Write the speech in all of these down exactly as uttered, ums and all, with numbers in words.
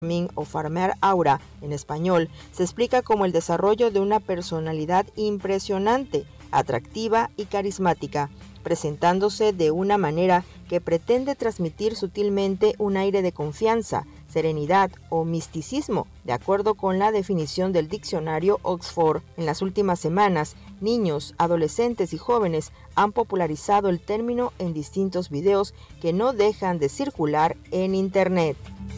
o Farmer Aura en español, se explica como el desarrollo de una personalidad impresionante, atractiva y carismática, presentándose de una manera que pretende transmitir sutilmente un aire de confianza, serenidad o misticismo, de acuerdo con la definición del diccionario Oxford. En las últimas semanas, niños, adolescentes y jóvenes han popularizado el término en distintos videos que no dejan de circular en Internet.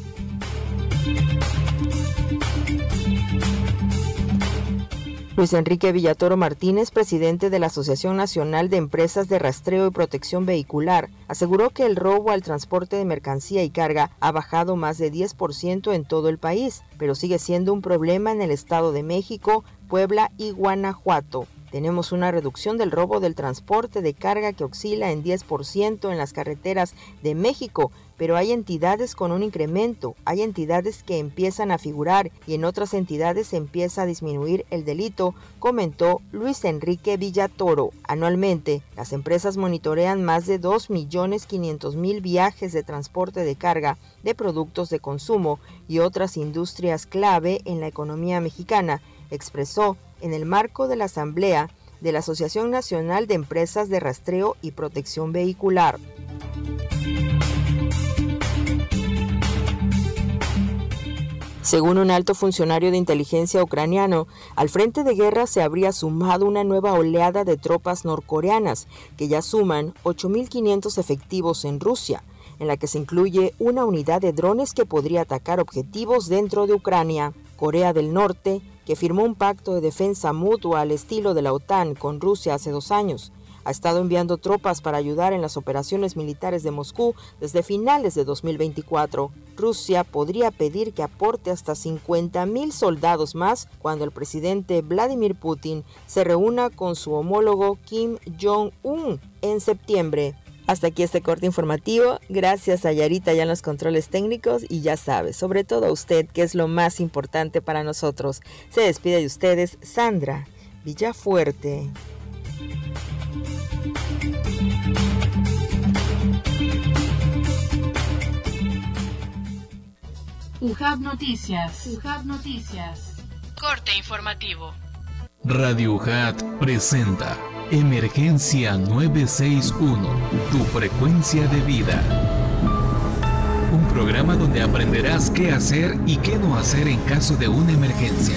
Luis Enrique Villatoro Martínez, presidente de la Asociación Nacional de Empresas de Rastreo y Protección Vehicular, aseguró que el robo al transporte de mercancía y carga ha bajado más de diez por ciento en todo el país, pero sigue siendo un problema en el Estado de México, Puebla y Guanajuato. Tenemos una reducción del robo del transporte de carga que oscila en diez por ciento en las carreteras de México, pero hay entidades con un incremento, hay entidades que empiezan a figurar y en otras entidades empieza a disminuir el delito, comentó Luis Enrique Villatoro. Anualmente, las empresas monitorean más de dos millones quinientos mil viajes de transporte de carga de productos de consumo y otras industrias clave en la economía mexicana, expresó en el marco de la Asamblea de la Asociación Nacional de Empresas de Rastreo y Protección Vehicular. Según un alto funcionario de inteligencia ucraniano, al frente de guerra se habría sumado una nueva oleada de tropas norcoreanas, que ya suman ocho mil quinientos efectivos en Rusia, en la que se incluye una unidad de drones que podría atacar objetivos dentro de Ucrania. Corea del Norte, que firmó un pacto de defensa mutua al estilo de la OTAN con Rusia hace dos años, ha estado enviando tropas para ayudar en las operaciones militares de Moscú desde finales de dos mil veinticuatro. Rusia podría pedir que aporte hasta cincuenta mil soldados más cuando el presidente Vladimir Putin se reúna con su homólogo Kim Jong-un en septiembre. Hasta aquí este corte informativo. Gracias a Yarita ya en los controles técnicos y ya sabe, sobre todo a usted, que es lo más importante para nosotros. Se despide de ustedes Sandra Villafuerte. U J A B Noticias. U J A B Noticias. Corte informativo. Radio U J A T presenta Emergencia nueve seis uno, tu frecuencia de vida. Un programa donde aprenderás qué hacer y qué no hacer en caso de una emergencia.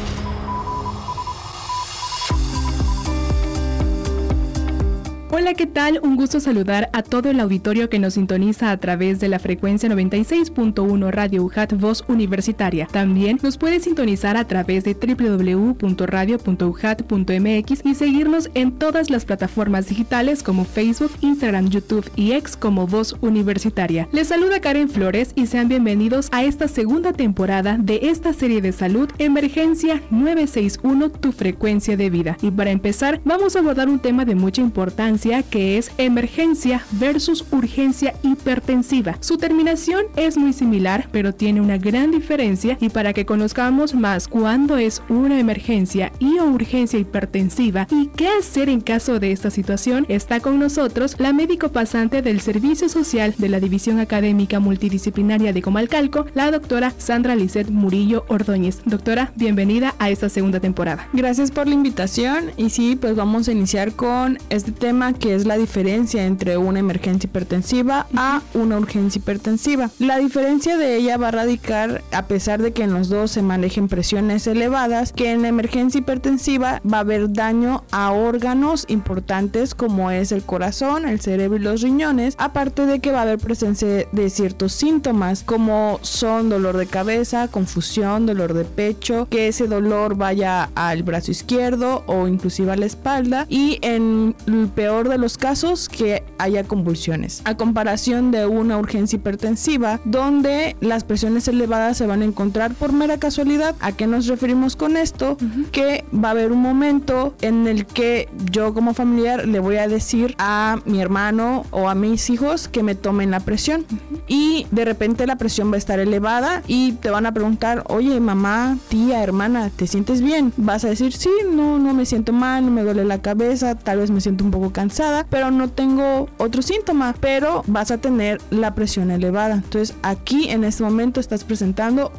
Hola, ¿qué tal? Un gusto saludar a todo el auditorio que nos sintoniza a través de la frecuencia noventa y seis punto uno Radio U J A T Voz Universitaria. También nos puede sintonizar a través de doble u doble u doble u punto radio punto u j a t punto m x y seguirnos en todas las plataformas digitales como Facebook, Instagram, YouTube y X como Voz Universitaria. Les saluda Karen Flores y sean bienvenidos a esta segunda temporada de esta serie de salud Emergencia nueve seis uno, tu frecuencia de vida. Y para empezar, vamos a abordar un tema de mucha importancia que es emergencia versus urgencia hipertensiva. Su terminación es muy similar, pero tiene una gran diferencia, y para que conozcamos más cuándo es una emergencia y o urgencia hipertensiva y qué hacer en caso de esta situación, está con nosotros la médico pasante del Servicio Social de la División Académica Multidisciplinaria de Comalcalco, la doctora Sandra Lisset Murillo Ordóñez. Doctora, bienvenida a esta segunda temporada. Gracias por la invitación, y sí, pues vamos a iniciar con este tema que es la diferencia entre una emergencia hipertensiva a una urgencia hipertensiva. La diferencia de ella va a radicar, a pesar de que en los dos se manejen presiones elevadas, que en la emergencia hipertensiva va a haber daño a órganos importantes como es el corazón, el cerebro y los riñones, aparte de que va a haber presencia de ciertos síntomas como son dolor de cabeza, confusión, dolor de pecho, que ese dolor vaya al brazo izquierdo o inclusive a la espalda, y en el peor de los casos que haya convulsiones, a comparación de una urgencia hipertensiva donde las presiones elevadas se van a encontrar por mera casualidad. ¿A qué nos referimos con esto? Uh-huh. Que va a haber un momento en el que yo como familiar le voy a decir a mi hermano o a mis hijos que me tomen la presión, uh-huh. y de repente la presión va a estar elevada y te van a preguntar: oye, mamá, tía, hermana, ¿te sientes bien? Vas a decir: sí, no, no me siento mal, no me duele la cabeza, tal vez me siento un poco cansada, pero no tengo otro síntoma, pero vas a tener la presión elevada. Entonces aquí en este momento estás presentando